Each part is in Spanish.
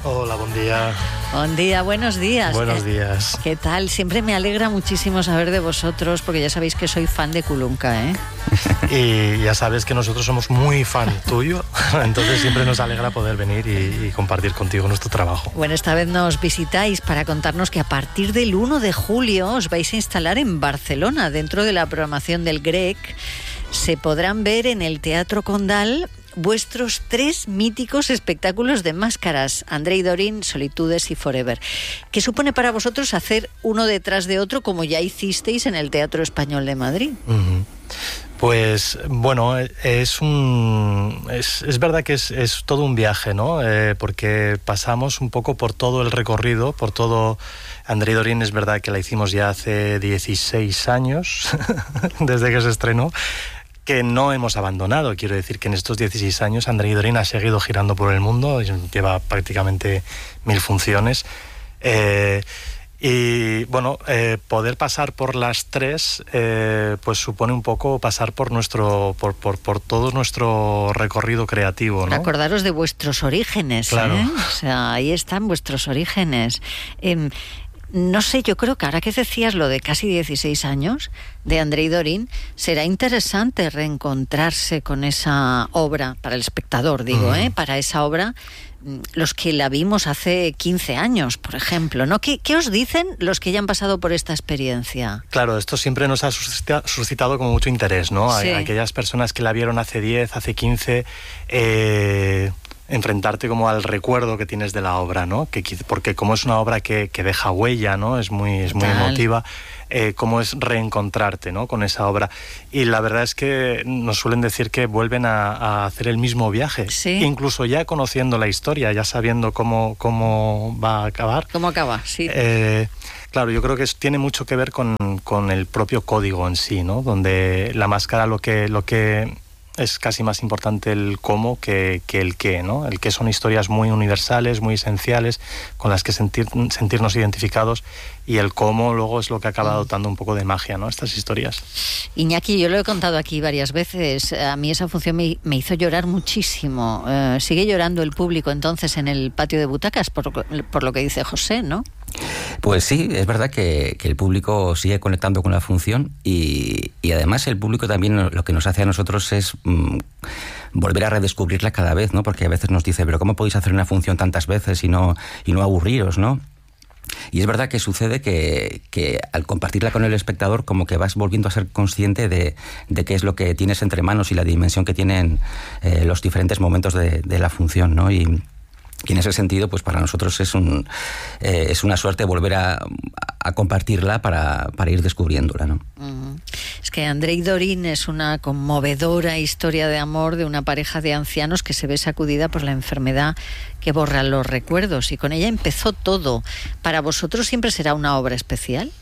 Hola, buen día. Buen día, buenos días. Buenos días. ¿Qué tal? Siempre me alegra muchísimo saber de vosotros, porque ya sabéis que soy fan de Kulunka, ¿eh? Y ya sabes que nosotros somos muy fan tuyo, entonces siempre nos alegra poder venir y compartir contigo nuestro trabajo. Bueno, esta vez nos visitáis para contarnos que a partir del 1 de julio os vais a instalar en Barcelona, dentro de la programación del GREC. Se podrán ver en el Teatro Condal vuestros 3 míticos espectáculos de máscaras, Andrei Dorin, Solitudes y Forever. ¿Qué supone para vosotros hacer uno detrás de otro, como ya hicisteis en el Teatro Español de Madrid? Uh-huh. Pues bueno, es verdad que es todo un viaje, ¿no? Porque pasamos un poco por todo el recorrido, por todo. Andrei Dorin es verdad que la hicimos ya hace 16 años, desde que se estrenó, que no hemos abandonado. Quiero decir que en estos 16 años Andrei Dorin ha seguido girando por el mundo, lleva prácticamente 1000 funciones. Y bueno, poder pasar por las 3 pues supone un poco pasar por todo nuestro recorrido creativo, ¿no? Acordaros de vuestros orígenes, claro. O sea, ahí están vuestros orígenes. No sé, yo creo que ahora que decías lo de casi 16 años de Andrei Dorin, será interesante reencontrarse con esa obra, para el espectador digo, para esa obra, los que la vimos hace 15 años, por ejemplo, ¿no? ¿Qué os dicen los que ya han pasado por esta experiencia? Claro, esto siempre nos ha suscitado como mucho interés, ¿no? Sí. Aquellas personas que la vieron hace 10, hace 15... enfrentarte como al recuerdo que tienes de la obra, ¿no? Porque como es una obra que deja huella, ¿no? Es muy emotiva, cómo es reencontrarte, ¿no? Con esa obra. Y la verdad es que nos suelen decir que vuelven a hacer el mismo viaje, sí. Incluso ya conociendo la historia, ya sabiendo cómo va a acabar. ¿Cómo acaba? Sí. Claro, yo creo que tiene mucho que ver con el propio código en sí, ¿no? Donde la máscara lo que es casi más importante el cómo que el qué, ¿no? El qué son historias muy universales, muy esenciales, con las que sentirnos identificados, y el cómo luego es lo que acaba dotando un poco de magia, ¿no? Estas historias. Iñaki, yo lo he contado aquí varias veces, a mí esa función me hizo llorar muchísimo. Sigue llorando el público entonces en el patio de butacas, por lo que dice José, ¿no? Pues sí, es verdad que el público sigue conectando con la función y además el público también lo que nos hace a nosotros es volver a redescubrirla cada vez, ¿no? Porque a veces nos dice, pero ¿cómo podéis hacer una función tantas veces y no aburriros, ¿no? Y es verdad que sucede que al compartirla con el espectador como que vas volviendo a ser consciente de qué es lo que tienes entre manos y la dimensión que tienen los diferentes momentos de la función, ¿no? Y en ese sentido, pues para nosotros es una suerte volver a compartirla para ir descubriéndola, ¿no? Es que Andrei Dorin es una conmovedora historia de amor de una pareja de ancianos que se ve sacudida por la enfermedad que borra los recuerdos, y con ella empezó todo. ¿Para vosotros siempre será una obra especial?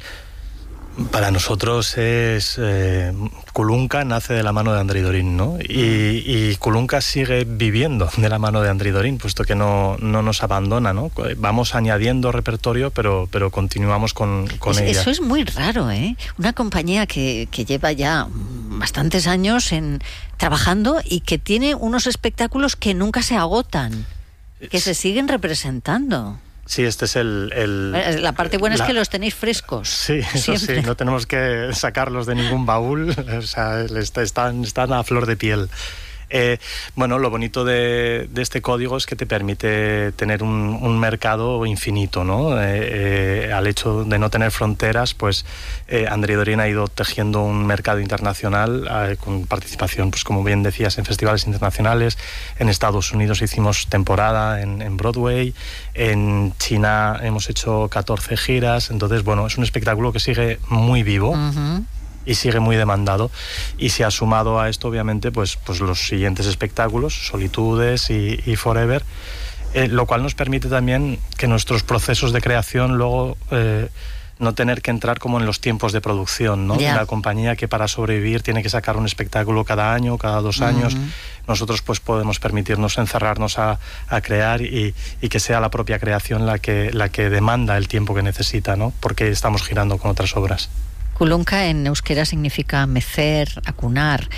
Para nosotros es Kulunka nace de la mano de Andrei Dorin, ¿no? Y Kulunka sigue viviendo de la mano de Andrei Dorin, puesto que no nos abandona, ¿no? Vamos añadiendo repertorio, pero continuamos con ella. Eso es muy raro, ¿eh? Una compañía que lleva ya bastantes años trabajando y que tiene unos espectáculos que nunca se agotan, que se siguen representando. Sí, este es la parte buena es que los tenéis frescos. Sí, eso sí, no tenemos que sacarlos de ningún baúl, o sea, están a flor de piel. Bueno, lo bonito de este código es que te permite tener un mercado infinito, ¿no? Al hecho de no tener fronteras, pues Andrei Dorin ha ido tejiendo un mercado internacional con participación, pues como bien decías, en festivales internacionales. En Estados Unidos hicimos temporada en Broadway, en China hemos hecho 14 giras, entonces bueno, es un espectáculo que sigue muy vivo. Uh-huh. Y sigue muy demandado, y se ha sumado a esto obviamente pues los siguientes espectáculos, Solitudes y Forever, lo cual nos permite también que nuestros procesos de creación luego no tener que entrar como en los tiempos de producción, ¿no? Yeah. Una compañía que para sobrevivir tiene que sacar un espectáculo cada año, cada 2 años. Nosotros pues podemos permitirnos encerrarnos a crear y que sea la propia creación la que demanda el tiempo que necesita, ¿no? Porque estamos girando con otras obras. Kulunka en euskera significa mecer, acunar.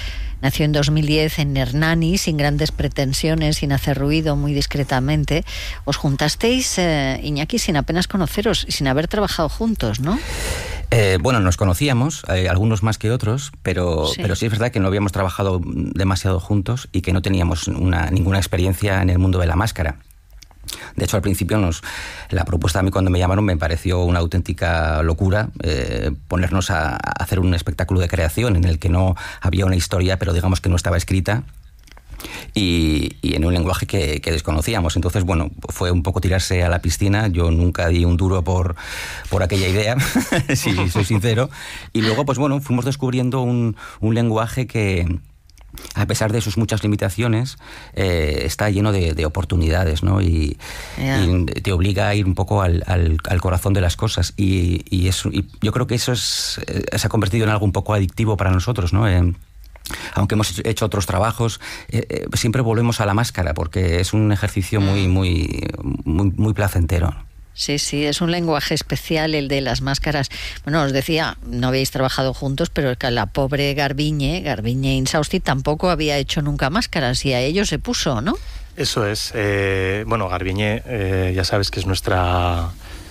Nació en 2010 en Hernani, sin grandes pretensiones, sin hacer ruido, muy discretamente. Os juntasteis, Iñaki, sin apenas conoceros y sin haber trabajado juntos, ¿no? Bueno, nos conocíamos, algunos más que otros, pero sí es verdad que no habíamos trabajado demasiado juntos y que no teníamos ninguna experiencia en el mundo de la máscara. De hecho, al principio la propuesta a mí cuando me llamaron me pareció una auténtica locura, ponernos a hacer un espectáculo de creación en el que no había una historia, pero digamos que no estaba escrita, y en un lenguaje que desconocíamos. Entonces, bueno, fue un poco tirarse a la piscina. Yo nunca di un duro por aquella idea, si soy sincero. Y luego, pues bueno, fuimos descubriendo un lenguaje que, a pesar de sus muchas limitaciones, está lleno de oportunidades, ¿no? Y te obliga a ir un poco al corazón de las cosas. Y yo creo que eso se ha convertido en algo un poco adictivo para nosotros, ¿no? Aunque hemos hecho otros trabajos, siempre volvemos a la máscara porque es un ejercicio muy placentero. Sí, es un lenguaje especial el de las máscaras. Bueno, os decía, no habéis trabajado juntos, pero la pobre Garbiñe Insausti, tampoco había hecho nunca máscaras y a ello se puso, ¿no? Eso es. Bueno, Garbiñe, ya sabes que es nuestra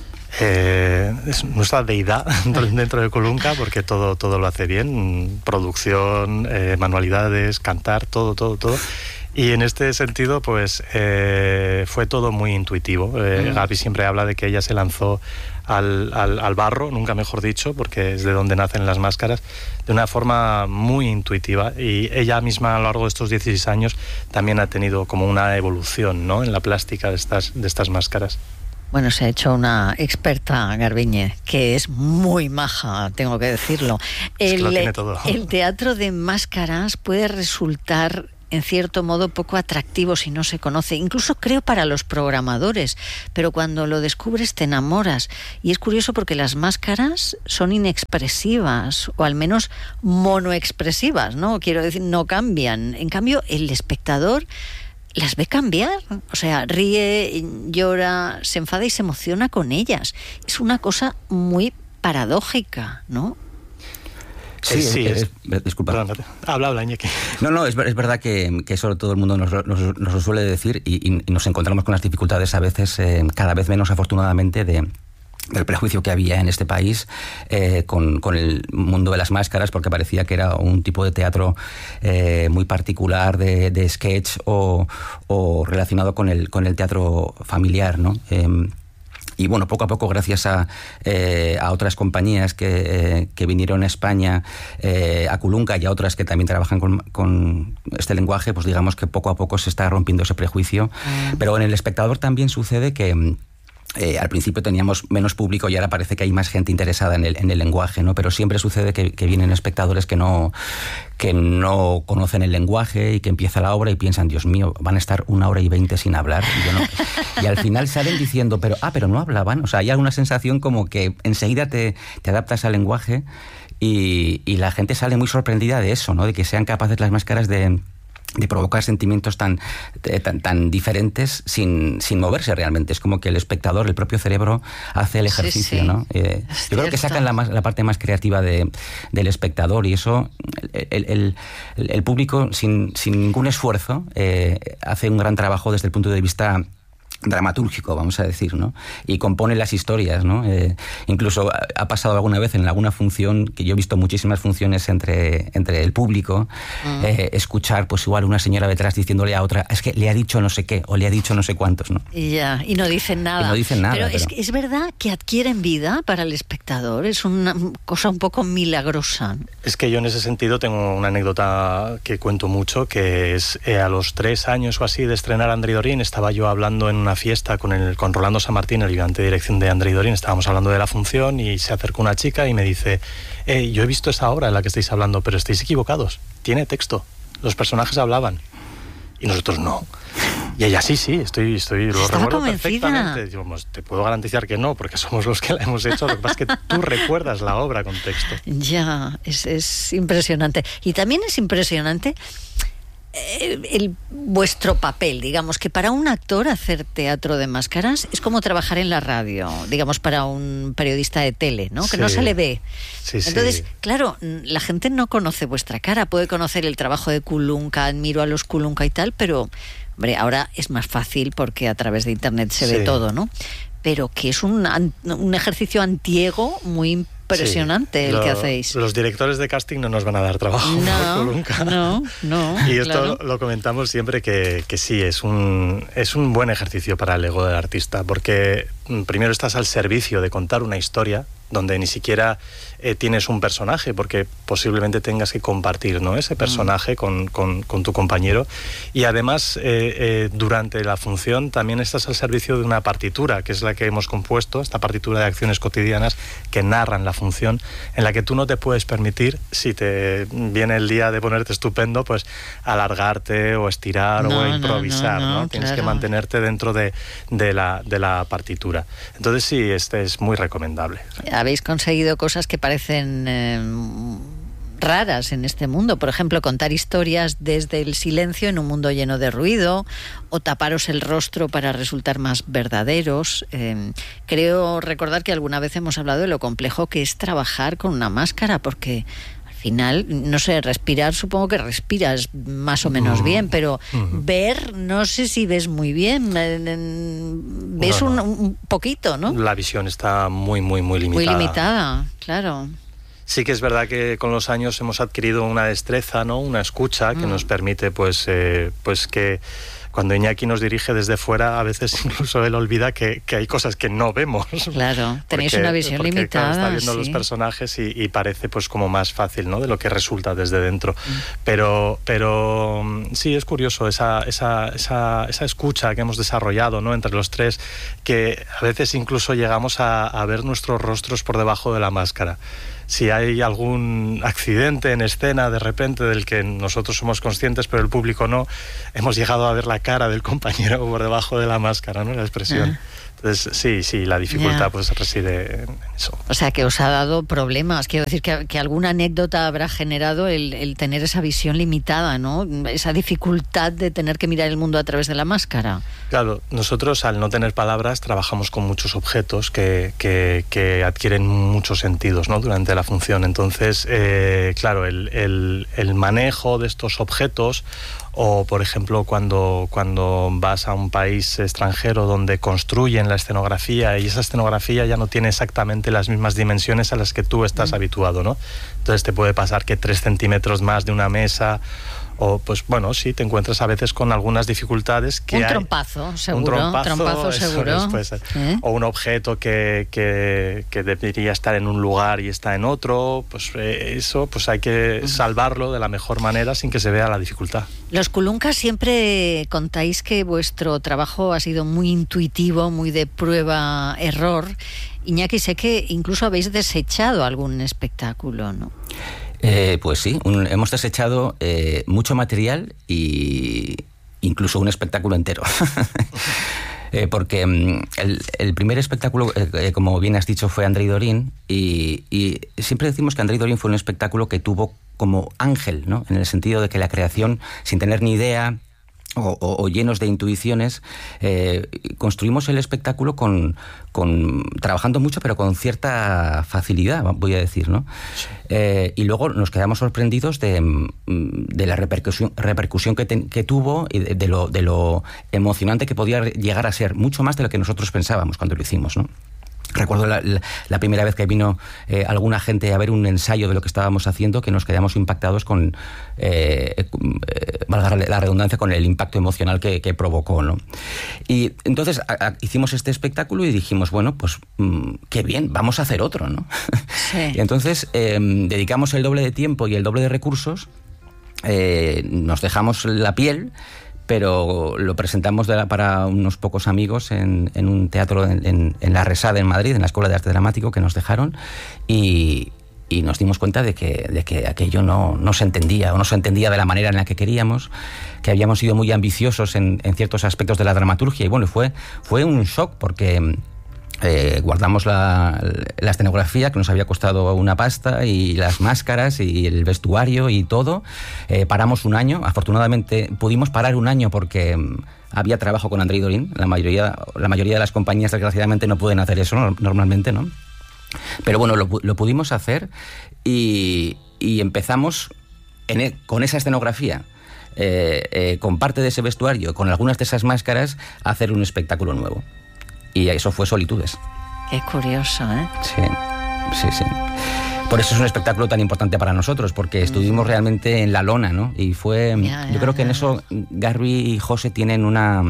deidad dentro de Colunca, porque todo lo hace bien, producción, manualidades, cantar, todo. Y en este sentido, pues fue todo muy intuitivo. Gaby siempre habla de que ella se lanzó al barro, nunca mejor dicho, porque es de donde nacen las máscaras, de una forma muy intuitiva. Y ella misma, a lo largo de estos 16 años, también ha tenido como una evolución, ¿no?, en la plástica de estas máscaras. Bueno, se ha hecho una experta, Garbiñe, que es muy maja, tengo que decirlo. Es que lo tiene todo. El teatro de máscaras puede resultar, en cierto modo, poco atractivo si no se conoce, incluso creo para los programadores, pero cuando lo descubres te enamoras. Y es curioso porque las máscaras son inexpresivas, o al menos monoexpresivas, ¿no? Quiero decir, no cambian. En cambio, el espectador las ve cambiar, o sea, ríe, llora, se enfada y se emociona con ellas. Es una cosa muy paradójica, ¿no? Sí, disculpa. Perdón, habla, Iñaki. No, es verdad que eso todo el mundo nos lo suele decir y nos encontramos con las dificultades a veces, cada vez menos afortunadamente, del prejuicio que había en este país con el mundo de las máscaras, porque parecía que era un tipo de teatro muy particular de sketch o relacionado con el teatro familiar, ¿no? Y bueno, poco a poco, gracias a otras compañías que vinieron a España, a Colunca, y a otras que también trabajan con este lenguaje, pues digamos que poco a poco se está rompiendo ese prejuicio. Pero en el espectador también sucede que al principio teníamos menos público y ahora parece que hay más gente interesada en el lenguaje, ¿no? Pero siempre sucede que vienen espectadores que no conocen el lenguaje y que empieza la obra y piensan, Dios mío, van a estar 1h20 sin hablar. Y al final salen diciendo, pero no hablaban. O sea, hay alguna sensación como que enseguida te adaptas al lenguaje y la gente sale muy sorprendida de eso, ¿no? De que sean capaces las máscaras de provocar sentimientos tan diferentes sin moverse realmente. Es como que el espectador, el propio cerebro, hace el ejercicio, ¿no? Yo creo que sacan la parte más creativa del espectador, y eso el público sin ningún esfuerzo hace un gran trabajo desde el punto de vista dramatúrgico, vamos a decir, ¿no? Y compone las historias, ¿no? Incluso ha pasado alguna vez en alguna función, que yo he visto muchísimas funciones entre el público, escuchar pues igual una señora detrás diciéndole a otra, es que le ha dicho no sé qué, o le ha dicho no sé cuántos, ¿no? Y no dicen nada. Pero es verdad que adquieren vida para el espectador, es una cosa un poco milagrosa. Es que yo en ese sentido tengo una anécdota que cuento mucho, que es a los 3 años o así de estrenar André Dorín, estaba yo hablando en una fiesta con Rolando San Martín, el ayudante de dirección de André Dorín. Estábamos hablando de la función y se acercó una chica y me dice, yo he visto esa obra en la que estáis hablando, pero estáis equivocados, tiene texto, los personajes hablaban. Y nosotros no. Y ella, sí, estoy lo recuerdo perfectamente. Digo, pues, te puedo garantizar que no, porque somos los que la hemos hecho. Lo que pasa es que tú recuerdas la obra con texto. Ya, es impresionante. Y también es impresionante vuestro papel, digamos que para un actor hacer teatro de máscaras es como trabajar en la radio, digamos para un periodista de tele, ¿no? Que no se le ve. Entonces, claro, la gente no conoce vuestra cara, puede conocer el trabajo de Kulunka, admiro a los Kulunka y tal, pero, hombre, ahora es más fácil porque a través de internet se ve todo, ¿no? Pero que es un ejercicio antiego muy impresionante el que hacéis. Los directores de casting no nos van a dar trabajo nunca. No. Y esto lo comentamos siempre que sí, es un buen ejercicio para el ego del artista, porque primero estás al servicio de contar una historia donde ni siquiera tienes un personaje, porque posiblemente tengas que compartir, ¿no?, ese personaje con tu compañero, y además durante la función también estás al servicio de una partitura, que es la que hemos compuesto, esta partitura de acciones cotidianas que narran la función, en la que tú no te puedes permitir, si te viene el día de ponerte estupendo, pues alargarte o estirar o improvisar, ¿no? Tienes que mantenerte dentro de la partitura. Entonces sí, este es muy recomendable. Habéis conseguido cosas que parecen raras en este mundo, por ejemplo, contar historias desde el silencio en un mundo lleno de ruido, o taparos el rostro para resultar más verdaderos. Creo recordar que alguna vez hemos hablado de lo complejo que es trabajar con una máscara, porque al final, no sé, respirar, supongo que respiras más o menos bien, pero ver, no sé si ves muy bien, ves un poquito, ¿no? La visión está muy limitada. Muy limitada, claro. Sí que es verdad que con los años hemos adquirido una destreza, ¿no?, una escucha que nos permite pues que cuando Iñaki nos dirige desde fuera, a veces incluso él olvida que hay cosas que no vemos. Claro, tenéis una visión limitada. Claro, está viendo los personajes y parece pues como más fácil, ¿no?, de lo que resulta desde dentro. Pero sí, es curioso esa escucha que hemos desarrollado, ¿no?, entre los tres, que a veces incluso llegamos a ver nuestros rostros por debajo de la máscara. Si hay algún accidente en escena de repente del que nosotros somos conscientes pero el público no, hemos llegado a ver la cara del compañero por debajo de la máscara, ¿no?, la expresión. Entonces, sí, la dificultad pues reside en eso. O sea, que os ha dado problemas. Quiero decir que alguna anécdota habrá generado el tener esa visión limitada, ¿no? Esa dificultad de tener que mirar el mundo a través de la máscara. Claro, nosotros al no tener palabras trabajamos con muchos objetos que adquieren muchos sentidos, ¿no?, durante la función. Entonces, claro, el manejo de estos objetos, o por ejemplo cuando vas a un país extranjero donde construyen la escenografía y esa escenografía ya no tiene exactamente las mismas dimensiones a las que tú estás habituado, ¿no? Entonces te puede pasar que 3 centímetros más de una mesa, o pues bueno, sí, te encuentras a veces con algunas dificultades que un trompazo, seguro. Un trompazo seguro. O un objeto que debería estar en un lugar y está en otro, pues eso pues hay que salvarlo de la mejor manera sin que se vea la dificultad. Los Kulunka siempre contáis que vuestro trabajo ha sido muy intuitivo, muy de prueba-error. Iñaki, sé que incluso habéis desechado algún espectáculo, ¿no? Pues sí, hemos desechado mucho material y incluso un espectáculo entero. Porque el primer espectáculo, como bien has dicho, fue Andrei Dorin, y siempre decimos que Andrei Dorin fue un espectáculo que tuvo como ángel, ¿no?, en el sentido de que la creación, sin tener ni idea o llenos de intuiciones, construimos el espectáculo trabajando mucho, pero con cierta facilidad, voy a decir, ¿no? Sí. Y luego nos quedamos sorprendidos de la repercusión que tuvo, y de lo emocionante que podía llegar a ser, mucho más de lo que nosotros pensábamos cuando lo hicimos, ¿no? Recuerdo la primera vez que vino alguna gente a ver un ensayo de lo que estábamos haciendo, que nos quedamos impactados con, valga la redundancia, con el impacto emocional que provocó, ¿no? Y entonces hicimos este espectáculo y dijimos, bueno, pues qué bien, vamos a hacer otro, ¿no? Sí. Y entonces dedicamos el doble de tiempo y el doble de recursos, nos dejamos la piel, pero lo presentamos para unos pocos amigos en un teatro en La Resada, en Madrid, en la Escuela de Arte Dramático, que nos dejaron, y nos dimos cuenta de que aquello no se entendía, o no se entendía de la manera en la que queríamos, que habíamos sido muy ambiciosos en ciertos aspectos de la dramaturgia, y bueno, fue un shock, porque guardamos la escenografía, que nos había costado una pasta, y las máscaras y el vestuario y todo. Paramos un año. Afortunadamente pudimos parar un año porque había trabajo con Andrei Dorin. La mayoría de las compañías, desgraciadamente, no pueden hacer eso normalmente, ¿no? Pero bueno, lo pudimos hacer y empezamos con esa escenografía, con parte de ese vestuario, con algunas de esas máscaras, a hacer un espectáculo nuevo. Y eso fue Solitudes. Qué curioso, ¿eh? Sí. Por eso es un espectáculo tan importante para nosotros, porque estuvimos realmente en la lona, ¿no? Y fue... yo creo que en eso Garbi y José tienen una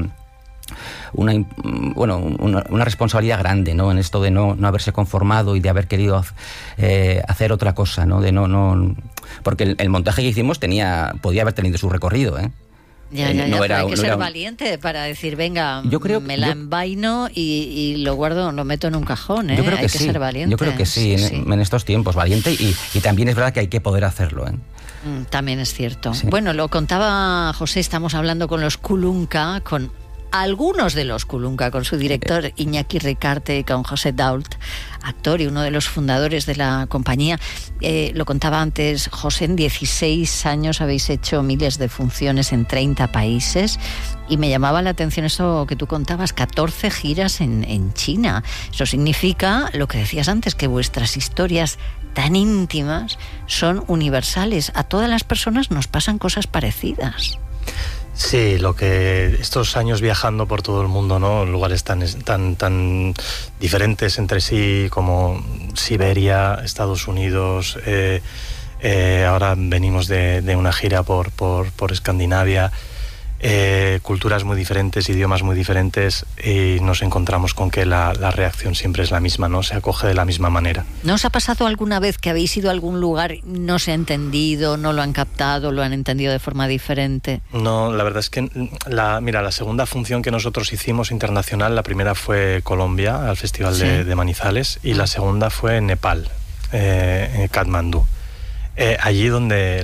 responsabilidad grande, ¿no? En esto de no haberse conformado y de haber querido hacer otra cosa, ¿no? Porque el montaje que hicimos podía haber tenido su recorrido, ¿eh? Hay que ser valiente para decir, venga, la envaino y lo guardo, lo meto en un cajón, ¿eh? Yo creo que hay sí. Que ser valiente. Yo creo que sí, en estos tiempos, valiente, y también es verdad que hay que poder hacerlo, ¿eh? También es cierto. Sí. Bueno, lo contaba José, estamos hablando con los Kulunka, con algunos de los Kulunka, con su director Iñaki Ricarte, con José Dault, actor y uno de los fundadores de la compañía. Lo contaba antes José, en 16 años habéis hecho miles de funciones en 30 países, y me llamaba la atención eso que tú contabas, 14 giras en China. Eso significa, lo que decías antes, que vuestras historias tan íntimas son universales. A todas las personas nos pasan cosas parecidas. Sí, estos años viajando por todo el mundo, ¿no? Lugares tan diferentes entre sí, como Siberia, Estados Unidos, ahora venimos de una gira por Escandinavia, culturas muy diferentes, idiomas muy diferentes, y nos encontramos con que la reacción siempre es la misma, ¿no? Se acoge de la misma manera. ¿No os ha pasado alguna vez que habéis ido a algún lugar, no se ha entendido, no lo han captado, lo han entendido de forma diferente? No, la verdad es que la segunda función que nosotros hicimos internacional, la primera fue Colombia, al Festival de Manizales, y la segunda fue en Nepal, en Katmandú. Allí donde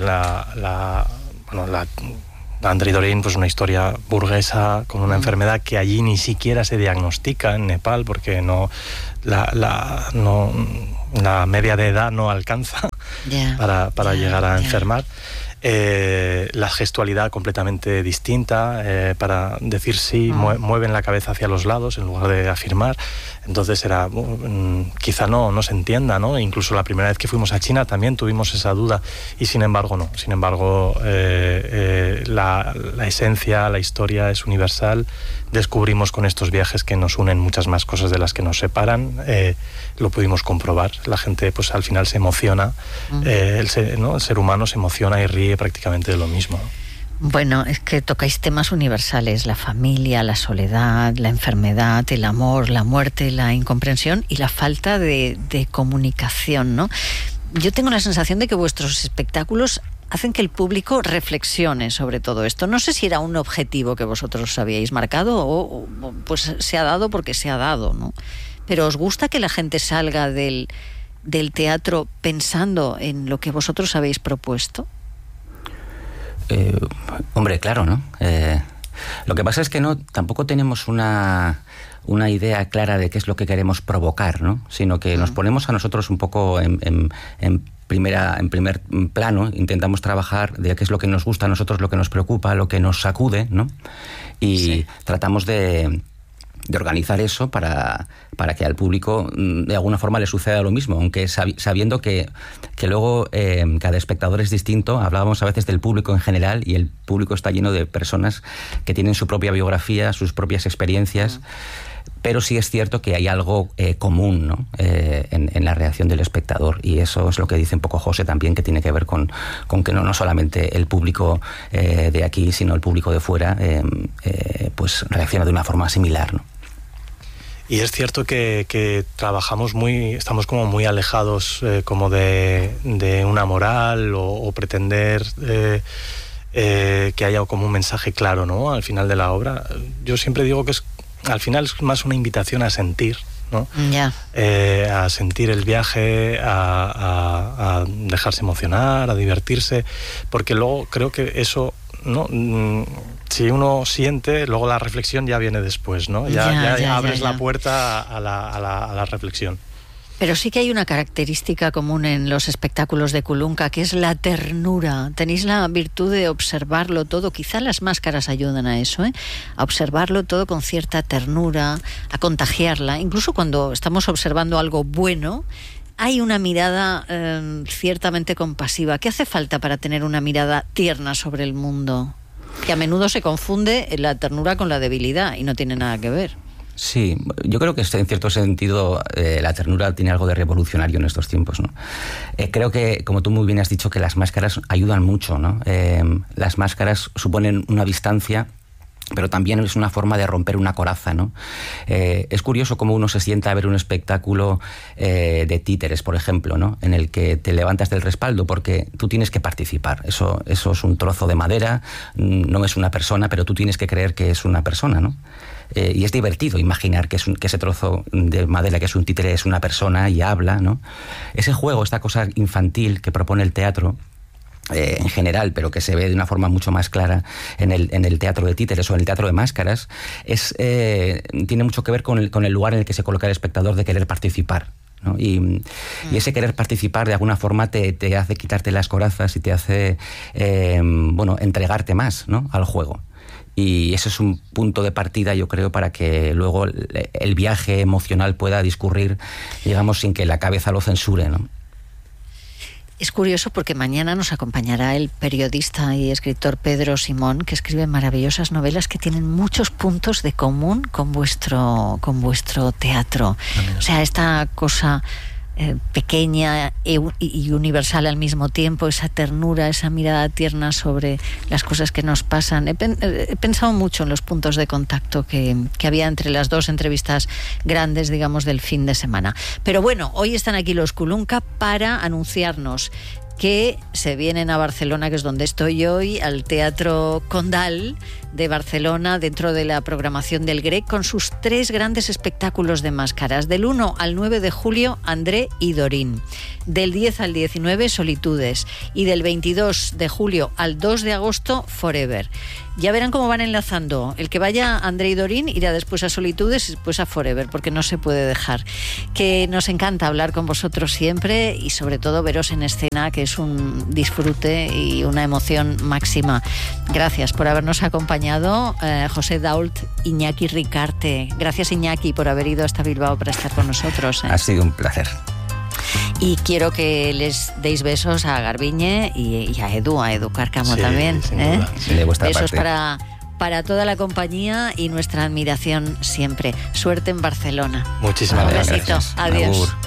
Andrei Dorin, pues una historia burguesa con una enfermedad que allí ni siquiera se diagnostica en Nepal, porque la media de edad no alcanza para llegar a enfermar. La gestualidad completamente distinta, para decir sí, mueven la cabeza hacia los lados en lugar de afirmar. Entonces quizá no se entienda, ¿no? Incluso la primera vez que fuimos a China también tuvimos esa duda, y sin embargo la esencia, la historia es universal. Descubrimos con estos viajes que nos unen muchas más cosas de las que nos separan. Lo pudimos comprobar. La gente, pues al final se emociona. El ser humano se emociona y ríe prácticamente de lo mismo. Bueno, es que tocáis temas universales: la familia, la soledad, la enfermedad, el amor, la muerte, la incomprensión y la falta de comunicación, ¿no? Yo tengo la sensación de que vuestros espectáculos hacen que el público reflexione sobre todo esto. No sé si era un objetivo que vosotros habíais marcado o pues se ha dado porque se ha dado, ¿no? Pero ¿os gusta que la gente salga del teatro pensando en lo que vosotros habéis propuesto? Hombre, claro, ¿no? Lo que pasa es que tampoco tenemos una idea clara de qué es lo que queremos provocar, ¿no? Sino que nos ponemos a nosotros un poco en primer plano, intentamos trabajar de qué es lo que nos gusta a nosotros, lo que nos preocupa, lo que nos sacude, ¿no? Y tratamos de organizar eso para que al público de alguna forma le suceda lo mismo, aunque sabiendo que luego cada espectador es distinto. Hablábamos a veces del público en general, y el público está lleno de personas que tienen su propia biografía, sus propias experiencias, pero sí es cierto que hay algo común, ¿no? En la reacción del espectador, y eso es lo que dice un poco José también, que tiene que ver con que no solamente el público de aquí, sino el público de fuera pues reacciona de una forma similar, ¿no? Y es cierto que estamos como muy alejados como de una moral o pretender que haya como un mensaje claro, ¿no? Al final de la obra. Yo siempre digo que al final es más una invitación a sentir, ¿no? A sentir el viaje, a dejarse emocionar, a divertirse, porque luego creo que eso ¿no? Si uno siente, luego la reflexión ya viene después, ¿no? Ya abres la puerta a la reflexión. Pero sí que hay una característica común en los espectáculos de Kulunka, que es la ternura. Tenéis la virtud de observarlo todo. Quizá las máscaras ayudan a eso, a observarlo todo con cierta ternura, a contagiarla. Incluso cuando estamos observando algo bueno, hay una mirada ciertamente compasiva. ¿Qué hace falta para tener una mirada tierna sobre el mundo? Que a menudo se confunde la ternura con la debilidad y no tiene nada que ver. Sí, yo creo que en cierto sentido la ternura tiene algo de revolucionario en estos tiempos, ¿no? Creo que, como tú muy bien has dicho, que las máscaras ayudan mucho, ¿no? Las máscaras suponen una distancia, pero también es una forma de romper una coraza, ¿no? Es curioso cómo uno se sienta a ver un espectáculo de títeres, por ejemplo, ¿no? En el que te levantas del respaldo porque tú tienes que participar. Eso es un trozo de madera, no es una persona, pero tú tienes que creer que es una persona, ¿no? Y es divertido imaginar que ese trozo de madera que es un títere es una persona y habla, ¿no? Ese juego, esta cosa infantil que propone el teatro, en general, pero que se ve de una forma mucho más clara en el teatro de títeres o en el teatro de máscaras, tiene mucho que ver con el lugar en el que se coloca el espectador de querer participar, ¿no? Y ese querer participar de alguna forma te hace quitarte las corazas y te hace entregarte más, ¿no? Al juego. Y ese es un punto de partida, yo creo, para que luego el viaje emocional pueda discurrir, digamos, sin que la cabeza lo censure, ¿no? Es curioso porque mañana nos acompañará el periodista y escritor Pedro Simón, que escribe maravillosas novelas que tienen muchos puntos de común con vuestro teatro. O sea, esta cosa pequeña y universal al mismo tiempo, esa ternura, esa mirada tierna sobre las cosas que nos pasan. He pensado mucho en los puntos de contacto que había entre las dos entrevistas grandes, digamos, del fin de semana. Pero bueno, hoy están aquí los Kulunka para anunciarnos que se vienen a Barcelona, que es donde estoy hoy, al Teatro Condal de Barcelona, dentro de la programación del GREC, con sus 3 grandes espectáculos de máscaras. Del 1 al 9 de julio, André y Dorín. Del 10 al 19, Solitudes. Y del 22 de julio al 2 de agosto, Forever. Ya verán cómo van enlazando. El que vaya a André y Dorín irá después a Solitudes y después a Forever, porque no se puede dejar. Que nos encanta hablar con vosotros siempre y sobre todo veros en escena, que es un disfrute y una emoción máxima. Gracias por habernos acompañado, José Dault, Iñaki Ricarte. Gracias, Iñaki, por haber ido hasta Bilbao para estar con nosotros. Ha sido un placer. Y quiero que les deis besos a Garbiñe y a Edu Cárcamo, sí, también. Sí, de vuestra besos parte. Para toda la compañía y nuestra admiración siempre. Suerte en Barcelona. Muchísimas gracias. Un besito. Adiós. Agur.